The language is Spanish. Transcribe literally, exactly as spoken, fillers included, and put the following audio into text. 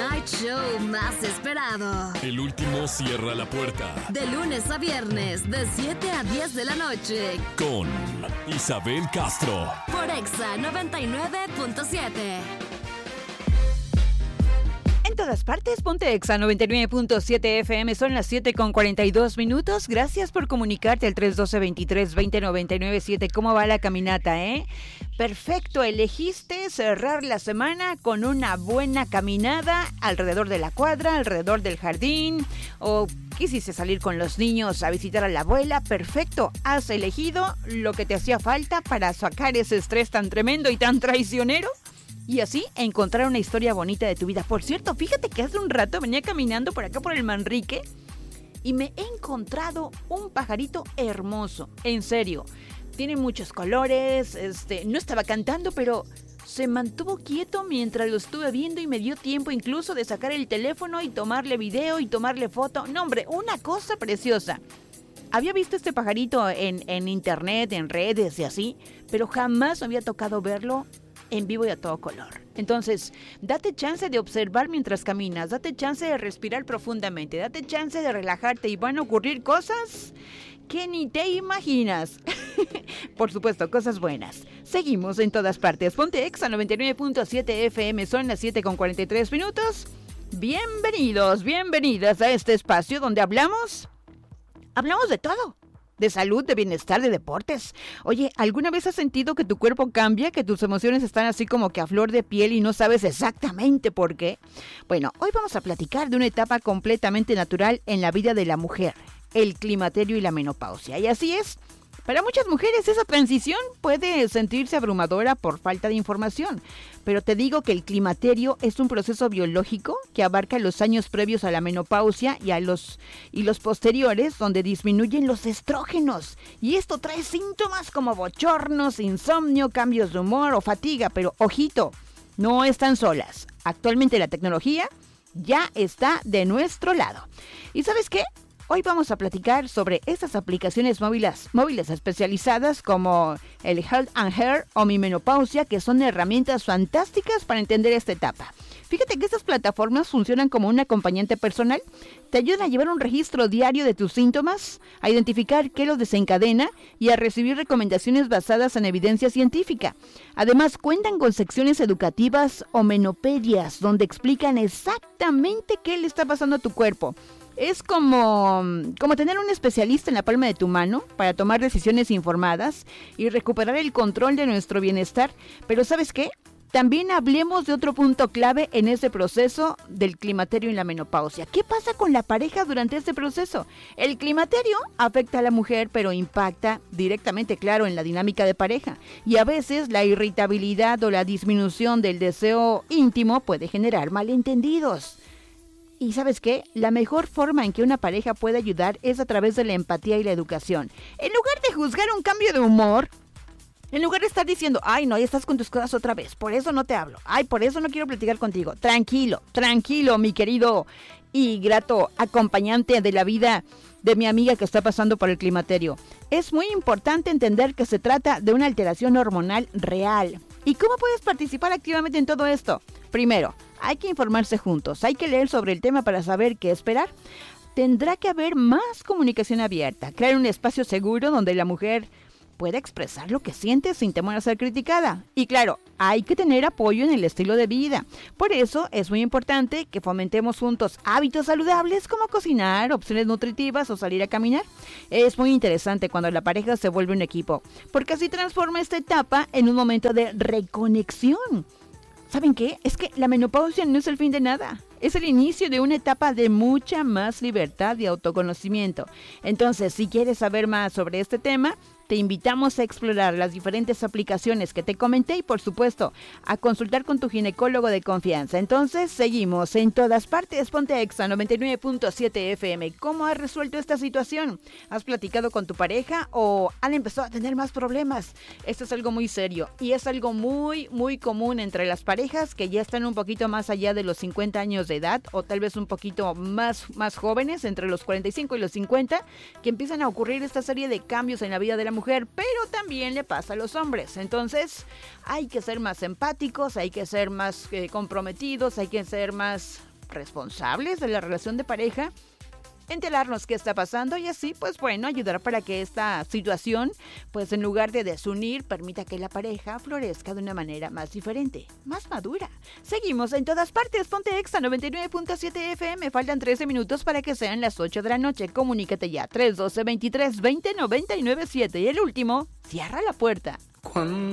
night show más esperado. El último cierra la puerta. De lunes a viernes, de siete a diez de la noche. Con Isabel Castro. Por Exa noventa y nueve punto siete. En todas partes, ponte Exa noventa y nueve punto siete F M. Son las siete con cuarenta y dos minutos. Gracias por comunicarte al tres uno dos, veintitrés veinte noventa y nueve siete. ¿Cómo va la caminata, eh? Perfecto, elegiste cerrar la semana con una buena caminada alrededor de la cuadra, alrededor del jardín, o quisiste salir con los niños a visitar a la abuela. Perfecto, has elegido lo que te hacía falta para sacar ese estrés tan tremendo y tan traicionero. Y así encontrar una historia bonita de tu vida. Por cierto, fíjate que hace un rato venía caminando por acá por el Manrique y me he encontrado un pajarito hermoso. En serio, tiene muchos colores, este, no estaba cantando, pero se mantuvo quieto mientras lo estuve viendo y me dio tiempo incluso de sacar el teléfono y tomarle video y tomarle foto. No, hombre, una cosa preciosa. Había visto este pajarito en, en internet, en redes y así, pero jamás me había tocado verlo en vivo y a todo color. Entonces, date chance de observar mientras caminas, date chance de respirar profundamente, date chance de relajarte y van a ocurrir cosas que ni te imaginas. Por supuesto, cosas buenas. Seguimos en todas partes. Ponte Exa noventa y nueve punto siete F M, son las siete con cuarenta y tres minutos. Bienvenidos, bienvenidas a este espacio donde hablamos, hablamos de todo. De salud, de bienestar, de deportes. Oye, ¿alguna vez has sentido que tu cuerpo cambia, que tus emociones están así como que a flor de piel y no sabes exactamente por qué? Bueno, hoy vamos a platicar de una etapa completamente natural en la vida de la mujer, el climaterio y la menopausia. Y así es, para muchas mujeres esa transición puede sentirse abrumadora por falta de información, pero te digo que el climaterio es un proceso biológico que abarca los años previos a la menopausia y a los y los posteriores, donde disminuyen los estrógenos, y esto trae síntomas como bochornos, insomnio, cambios de humor o fatiga. Pero ojito, no están solas. Actualmente la tecnología ya está de nuestro lado. ¿Y sabes qué? Hoy vamos a platicar sobre estas aplicaciones móviles, móviles especializadas como el Health and Hair o Mi Menopausia, que son herramientas fantásticas para entender esta etapa. Fíjate que estas plataformas funcionan como un acompañante personal, te ayudan a llevar un registro diario de tus síntomas, a identificar qué los desencadena y a recibir recomendaciones basadas en evidencia científica. Además, cuentan con secciones educativas o menopedias, donde explican exactamente qué le está pasando a tu cuerpo. Es como, como tener un especialista en la palma de tu mano para tomar decisiones informadas y recuperar el control de nuestro bienestar. Pero ¿sabes qué? También hablemos de otro punto clave en este proceso del climaterio y la menopausia. ¿Qué pasa con la pareja durante este proceso? El climaterio afecta a la mujer, pero impacta directamente, claro, en la dinámica de pareja. Y a veces la irritabilidad o la disminución del deseo íntimo puede generar malentendidos. Y ¿sabes qué? La mejor forma en que una pareja puede ayudar es a través de la empatía y la educación. En lugar de juzgar un cambio de humor, en lugar de estar diciendo, ay, no, ya estás con tus cosas otra vez, por eso no te hablo, ay, por eso no quiero platicar contigo. Tranquilo, tranquilo, mi querido y grato acompañante de la vida de mi amiga que está pasando por el climaterio. Es muy importante entender que se trata de una alteración hormonal real. ¿Y cómo puedes participar activamente en todo esto? Primero, hay que informarse juntos, hay que leer sobre el tema para saber qué esperar. Tendrá que haber más comunicación abierta, crear un espacio seguro donde la mujer pueda expresar lo que siente sin temor a ser criticada. Y claro, hay que tener apoyo en el estilo de vida. Por eso es muy importante que fomentemos juntos hábitos saludables como cocinar, opciones nutritivas o salir a caminar. Es muy interesante cuando la pareja se vuelve un equipo, porque así transforma esta etapa en un momento de reconexión. ¿Saben qué? Es que la menopausia no es el fin de nada. Es el inicio de una etapa de mucha más libertad y autoconocimiento. Entonces, si quieres saber más sobre este tema, te invitamos a explorar las diferentes aplicaciones que te comenté y, por supuesto, a consultar con tu ginecólogo de confianza. Entonces, seguimos en todas partes. Ponte Exa noventa y nueve punto siete F M. ¿Cómo has resuelto esta situación? ¿Has platicado con tu pareja o han empezado a tener más problemas? Esto es algo muy serio y es algo muy, muy común entre las parejas que ya están un poquito más allá de los cincuenta años de edad o tal vez un poquito más, más jóvenes, entre los cuarenta y cinco y los cincuenta, que empiezan a ocurrir esta serie de cambios en la vida de la mujer, pero también le pasa a los hombres. Entonces hay que ser más empáticos, hay que ser más eh, comprometidos, hay que ser más responsables de la relación de pareja, enterarnos qué está pasando y así, pues bueno, ayudar para que esta situación, pues en lugar de desunir, permita que la pareja florezca de una manera más diferente, más madura. Seguimos en todas partes, ponte Exa noventa y nueve punto siete F M, faltan trece minutos para que sean las ocho de la noche, comunícate ya, tres uno dos, veintitrés veinte noventa y nueve siete y el último, cierra la puerta. Cuando